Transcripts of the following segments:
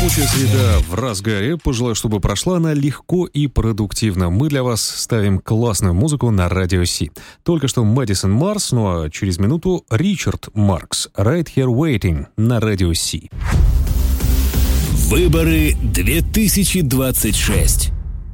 Рабочая среда в разгаре. Пожелаю, чтобы прошла она легко и продуктивно. Мы для вас ставим классную музыку на Радио Си. Только что Мэдисон Марс, ну а через минуту Ричард Маркс. Right Here Waiting на Радио Си. Выборы 2026.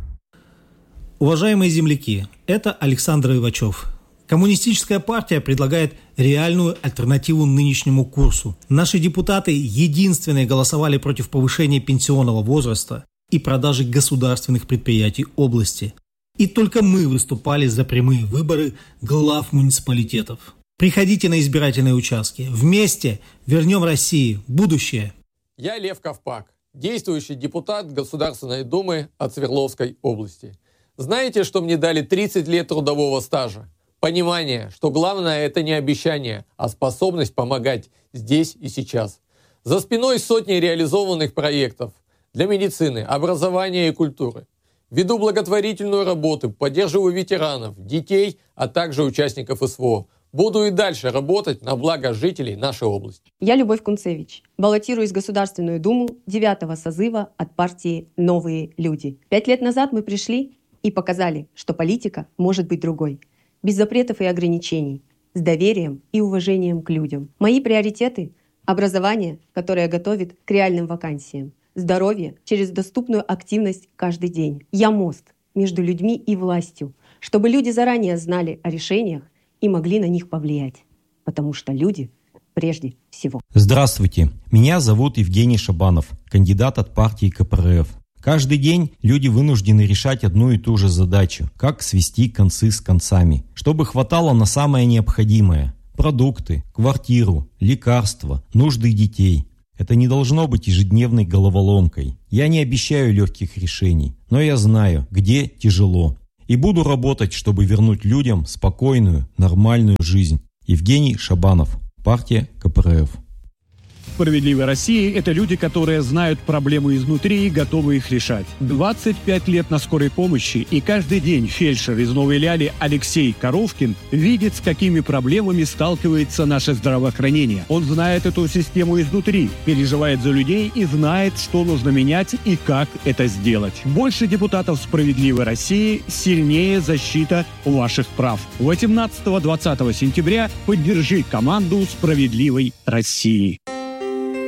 Уважаемые земляки, это Александр Ивачев. Коммунистическая партия предлагает реальную альтернативу нынешнему курсу. Наши депутаты единственные голосовали против повышения пенсионного возраста и продажи государственных предприятий области. И только мы выступали за прямые выборы глав муниципалитетов. Приходите на избирательные участки. Вместе вернем России будущее. Я Лев Ковпак, действующий депутат Государственной Думы от Свердловской области. Знаете, что мне дали 30 лет трудового стажа? Понимание, что главное это не обещание, а способность помогать здесь и сейчас. За спиной сотни реализованных проектов для медицины, образования и культуры. Веду благотворительную работу, поддерживаю ветеранов, детей, а также участников СВО. Буду и дальше работать на благо жителей нашей области. Я Любовь Кунцевич. Баллотируюсь в Государственную Думу 9-го созыва от партии «Новые люди». 5 лет назад мы пришли и показали, что политика может быть другой. Без запретов и ограничений, с доверием и уважением к людям. Мои приоритеты – образование, которое готовит к реальным вакансиям, здоровье через доступную активность каждый день. Я мост между людьми и властью, чтобы люди заранее знали о решениях и могли на них повлиять, потому что люди прежде всего. Здравствуйте, меня зовут Евгений Шабанов, кандидат от партии КПРФ. Каждый день люди вынуждены решать одну и ту же задачу – как свести концы с концами, чтобы хватало на самое необходимое – продукты, квартиру, лекарства, нужды детей. Это не должно быть ежедневной головоломкой. Я не обещаю легких решений, но я знаю, где тяжело. И буду работать, чтобы вернуть людям спокойную, нормальную жизнь. Евгений Шабанов, партия КПРФ. «Справедливой России» — это люди, которые знают проблемы изнутри и готовы их решать. 25 лет на скорой помощи, и каждый день фельдшер из Новой Ляли Алексей Коровкин видит, с какими проблемами сталкивается наше здравоохранение. Он знает эту систему изнутри, переживает за людей и знает, что нужно менять и как это сделать. Больше депутатов «Справедливой России», сильнее защита ваших прав. 18-20 сентября поддержи команду «Справедливой России».